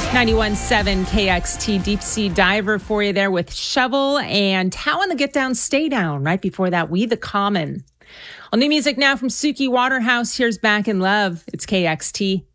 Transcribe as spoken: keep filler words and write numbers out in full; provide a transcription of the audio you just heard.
ninety-one point seven K X T, Deep Sea Diver for you there with Shovel and Tao and the Get Down, Stay Down. Right before that, We the Common. Well, new music now from Suki Waterhouse. Here's Back in Love. It's K X T.